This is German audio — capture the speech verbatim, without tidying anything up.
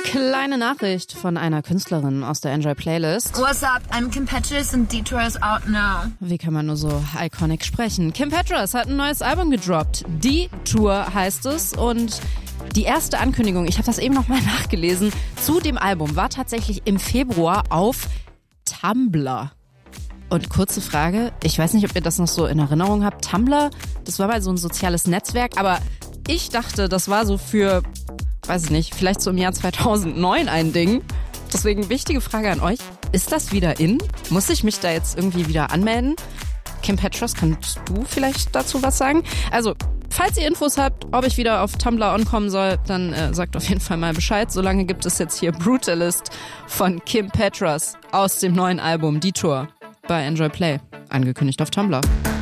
Kleine Nachricht von einer Künstlerin aus der Enjoy Playlist. What's up? I'm Kim Petras and Detour is out now. Wie kann man nur so iconic sprechen? Kim Petras hat ein neues Album gedroppt. Detour heißt es und die erste Ankündigung, ich habe das eben nochmal nachgelesen, zu dem Album war tatsächlich im Februar auf Tumblr. Und kurze Frage, ich weiß nicht, ob ihr das noch so in Erinnerung habt. Tumblr, das war mal so ein soziales Netzwerk, aber ich dachte, das war so für, weiß ich nicht, vielleicht so im Jahr zweitausendneun ein Ding. Deswegen wichtige Frage an euch, ist das wieder in? Muss ich mich da jetzt irgendwie wieder anmelden? Kim Petras, kannst du vielleicht dazu was sagen? Also, falls ihr Infos habt, ob ich wieder auf Tumblr ankommen soll, dann äh, sagt auf jeden Fall mal Bescheid. Solange gibt es jetzt hier Brutalist von Kim Petras aus dem neuen Album Detour bei Enjoy Play, angekündigt auf Tumblr.